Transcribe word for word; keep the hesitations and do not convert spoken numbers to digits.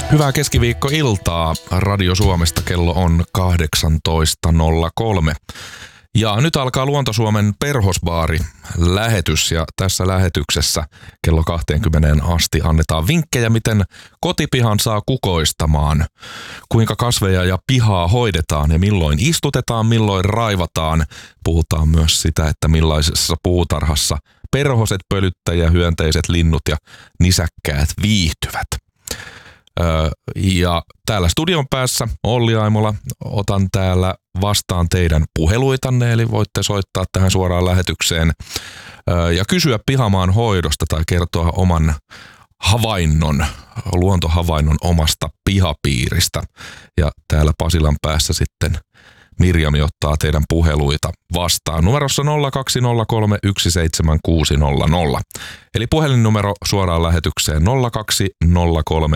Hyvää keskiviikkoiltaa. Radio Suomesta kello on kahdeksantoista nolla kolme. Ja nyt alkaa Luonto-Suomen Perhosbaari lähetys ja tässä lähetyksessä kello kaksikymmentä asti annetaan vinkkejä, miten kotipihan saa kukoistamaan, kuinka kasveja ja pihaa hoidetaan ja milloin istutetaan, milloin raivataan. Puhutaan myös sitä, että millaisessa puutarhassa perhoset, pölyttäjä, hyönteiset, linnut ja nisäkkäät viihtyvät. Öö, ja täällä studion päässä Olli Aimola, otan täällä vastaan teidän puheluitanne, eli voitte soittaa tähän suoraan lähetykseen öö, ja kysyä pihamaan hoidosta tai kertoa oman havainnon, luontohavainnon omasta pihapiiristä. Ja täällä Pasilan päässä sitten Mirjami ottaa teidän puheluita vastaan numerossa nolla kaksi nolla kolme yksi seitsemän kuusi nolla nolla. Eli puhelinnumero suoraan lähetykseen nolla kaksi nolla kolme